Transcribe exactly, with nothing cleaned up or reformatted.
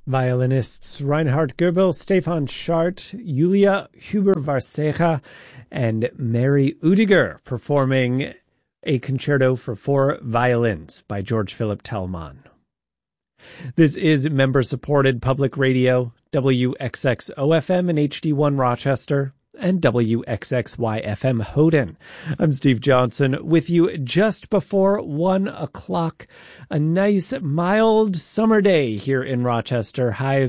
Violinists Reinhard Goebel, Stefan Schart, Julia Huber-Varsecha, and Mary Udiger performing a concerto for four violins by George Philip Telemann. This is member-supported public radio, W X X O F M and H D one Rochester, and W X X Y F M Houghton. I'm Steve Johnson with you just before one o'clock. A nice, mild summer day here in Rochester. Highs